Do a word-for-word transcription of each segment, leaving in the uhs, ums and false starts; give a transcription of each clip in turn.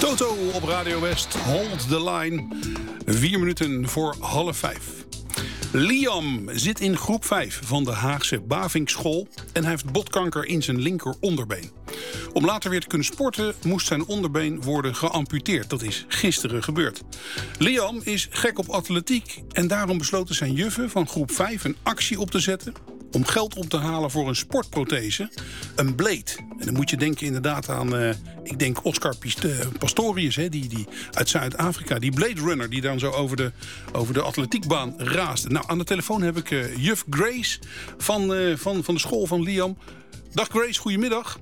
Toto op Radio West, Hold the Line. Vier minuten voor half vijf. Liam zit in groep vijf van de Haagse Bavinkschool en hij heeft botkanker in zijn linker onderbeen. Om later weer te kunnen sporten moest zijn onderbeen worden geamputeerd. Dat is gisteren gebeurd. Liam is gek op atletiek en daarom besloten zijn juffen van groep vijf een actie op te zetten om geld op te halen voor een sportprothese, een blade. En dan moet je denken inderdaad aan, uh, ik denk Oscar Pastorius, hè, die, die uit Zuid-Afrika, die Blade Runner, die dan zo over de, over de atletiekbaan raasde. Nou, aan de telefoon heb ik uh, juf Grace van, uh, van, van de school van Liam. Dag Grace, goedemiddag.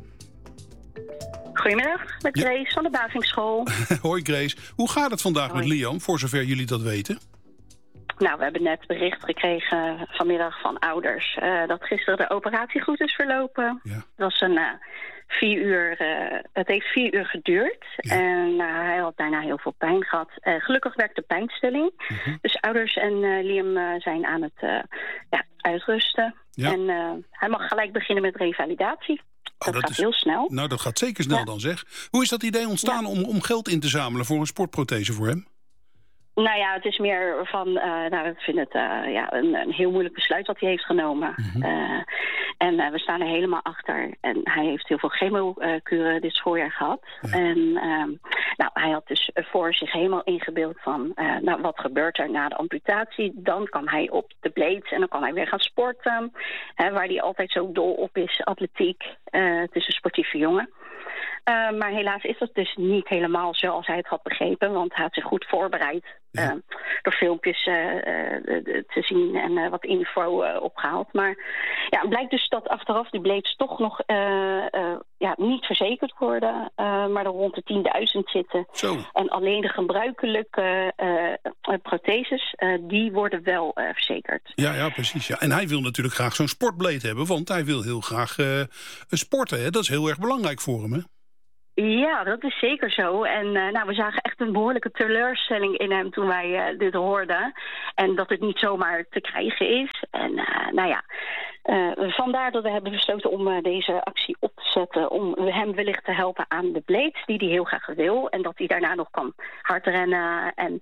Goedemiddag, met Grace ja. van de Bavinkschool. Hoi Grace, hoe gaat het vandaag Hoi. met Liam, voor zover jullie dat weten? Nou, we hebben net bericht gekregen vanmiddag van ouders uh, dat gisteren de operatie goed is verlopen. Ja. Het was een uh, vier uur, uh, het heeft vier uur geduurd Ja. en uh, hij had daarna heel veel pijn gehad. Uh, gelukkig werkt de pijnstilling. Uh-huh. Dus ouders en uh, Liam uh, zijn aan het uh, ja, uitrusten. Ja. En uh, hij mag gelijk beginnen met revalidatie. Dat, oh, dat gaat is, heel snel. Nou, dat gaat zeker snel ja. dan zeg. Hoe is dat idee ontstaan ja. om, om geld in te zamelen voor een sportprothese voor hem? Nou ja, het is meer van, uh, nou, ik vind het uh, ja, een, een heel moeilijk besluit wat hij heeft genomen. Mm-hmm. Uh, en uh, we staan er helemaal achter. En hij heeft heel veel chemokuren dit schooljaar gehad. Ja. En uh, nou, hij had dus voor zich helemaal ingebeeld van, uh, nou, wat gebeurt er na de amputatie? Dan kan hij op de blades en dan kan hij weer gaan sporten. Hè, waar hij altijd zo dol op is, atletiek. Uh, het is een sportieve jongen. Uh, maar helaas is dat dus niet helemaal zoals hij het had begrepen. Want hij had zich goed voorbereid. Ja. Uh, door filmpjes uh, uh, te zien en uh, wat info uh, opgehaald. Maar ja, het blijkt dus dat achteraf die blades toch nog uh, uh, ja, niet verzekerd worden. Uh, maar er rond de tienduizend zitten. Zo. En alleen de gebruikelijke uh, protheses, uh, die worden wel uh, verzekerd. Ja, ja, precies. Ja. En hij wil natuurlijk graag zo'n sportblade hebben. Want hij wil heel graag uh, sporten. Hè? Dat is heel erg belangrijk voor hem, hè? Ja, dat is zeker zo. En uh, nou, we zagen echt een behoorlijke teleurstelling in hem toen wij uh, dit hoorden. En dat het niet zomaar te krijgen is. En uh, nou ja, uh, vandaar dat we hebben besloten om uh, deze actie op te zetten. Om hem wellicht te helpen aan de blades die hij heel graag wil. En dat hij daarna nog kan hardrennen en